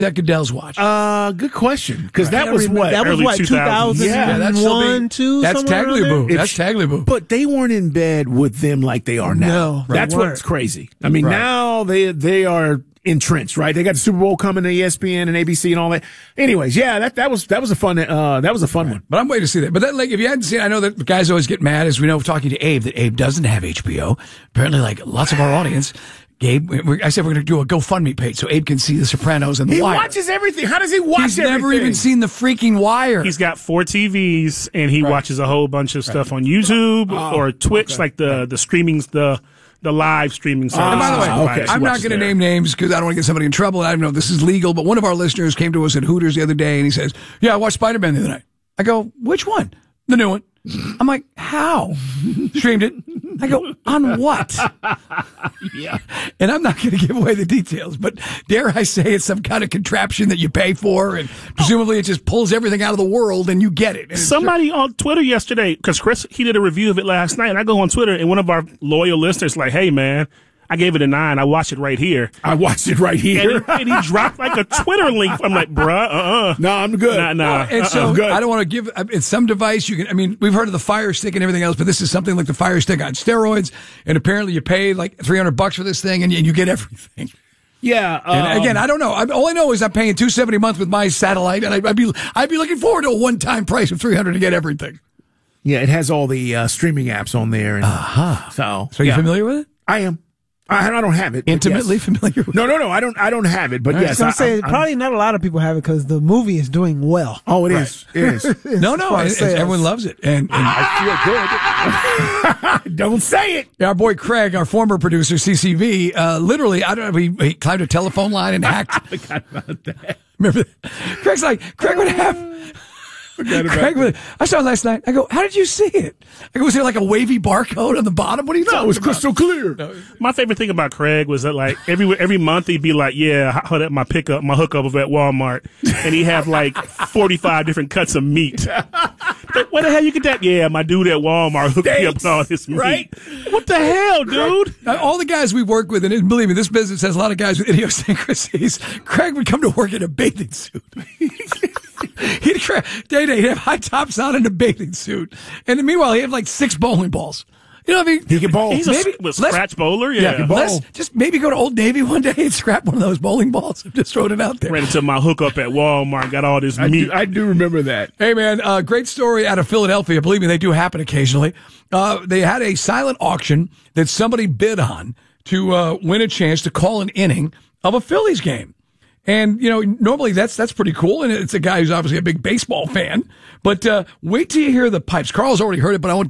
that Goodell's watch? Good question. Because that was what? That was early what, 2000s. 2001, 2? That's Tagliabue. That's Tagliabue. But they weren't in bed with them like they are now. No, they That's weren't. what's crazy. I mean, now they are entrenched, right? They got the Super Bowl coming to ESPN and ABC and all that. Anyways, yeah, that was a fun one. But I'm waiting to see that. But then, like, if you hadn't seen, I know that guys always get mad, as we know, talking to Abe, that Abe doesn't have HBO. Apparently, like lots of our audience, Gabe, I said we're going to do a GoFundMe page so Abe can see The Sopranos and The Wire. He watches everything. How does he watch He's everything? never even seen The freaking Wire. He's got 4 TVs, and he watches a whole bunch of stuff on YouTube or Twitch, like the streamings, the live streaming service. And by the way, okay. I'm not going to name names because I don't want to get somebody in trouble. I don't know if this is legal, but one of our listeners came to us at Hooters the other day, and he says, "Yeah, I watched Spider-Man the other night." I go, "Which one?" "The new one." I'm like, "How?" "Streamed it." I go, "On what?" Yeah. And I'm not going to give away the details, but dare I say it's some kind of contraption that you pay for, and presumably it just pulls everything out of the world and you get it. And Somebody on Twitter yesterday, because Chris, he did a review of it last night, and I go on Twitter, and one of our loyal listeners like, "Hey, man, I gave it a 9. I watched it right here." I watched it right here. And he dropped like a Twitter link. I'm like, bruh, No, I'm good. Nah. And so good. I don't want to give, it's some device you can, I mean, we've heard of the Fire Stick and everything else, but this is something like the Fire Stick on steroids. And apparently you pay like $300 for this thing and you get everything. Yeah. And again, I don't know. All I know is I'm paying $270 a month with my satellite, and I'd be looking forward to a one-time price of $300 to get everything. Yeah, it has all the streaming apps on there. And, So are you familiar with it? I am. I don't have it. but Intimately yes. familiar with it? No. I don't have it. But yes, I was going to say, probably not a lot of people have it because the movie is doing well. Oh, it is. It is. No, everyone loves it. And I feel good. Don't say it. our boy Craig, our former producer, CCV, literally, I don't know, he climbed a telephone line and hacked. I forgot about that. Remember that? Craig's like, Craig would have. I saw it last night. I go, "How did you see it?" I go, "Was there like a wavy barcode on the bottom? What are you talking about?" It was crystal clear. My favorite thing about Craig was that like every month he'd be like, "Yeah, I had my hookup over at Walmart," and he'd have like 45 different cuts of meat. Like, where the hell you get that? "Yeah, my dude at Walmart hooked me up with all this meat." Right? What the hell, dude? All the guys we work with, and believe me, this business has a lot of guys with idiosyncrasies. Craig would come to work in a bathing suit. He'd have high tops on and a bathing suit. And meanwhile, he'd have like 6 bowling balls. You know what I mean? He can bowl. He's a scratch bowler. Yeah. Let's just maybe go to Old Navy one day and scrap one of those bowling balls. I'm just throwing it out there. Ran into my hookup at Walmart, got all this meat. I do remember that. Hey, man, great story out of Philadelphia. Believe me, they do happen occasionally. They had a silent auction that somebody bid on to win a chance to call an inning of a Phillies game. And, you know, normally that's pretty cool. And it's a guy who's obviously a big baseball fan. But wait till you hear the pipes. Carl's already heard it, but I want